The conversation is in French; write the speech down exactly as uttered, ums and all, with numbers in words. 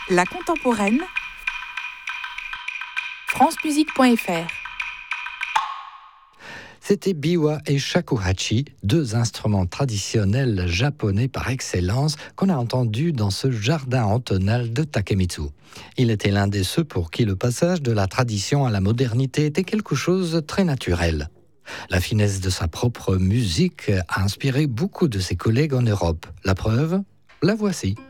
La contemporaine, france musique point f r. C'était biwa et shakuhachi, deux instruments traditionnels japonais par excellence qu'on a entendus dans ce jardin entonal de Takemitsu. Il était l'un de ceux pour qui le passage de la tradition à la modernité était quelque chose de très naturel. La finesse de sa propre musique a inspiré beaucoup de ses collègues en Europe. La preuve, la voici.